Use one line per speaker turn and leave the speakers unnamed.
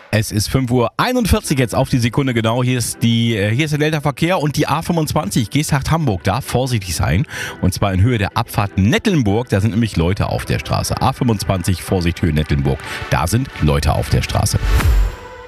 Es ist 5:41 Uhr jetzt auf die Sekunde genau. Hier ist der Delta-Verkehr und die A25 Geesthacht-Hamburg. Darf vorsichtig sein. Und zwar in Höhe der Abfahrt Nettelnburg. Da sind nämlich Leute auf der Straße. A25 Vorsicht Höhe Nettelnburg. Da sind Leute auf der Straße.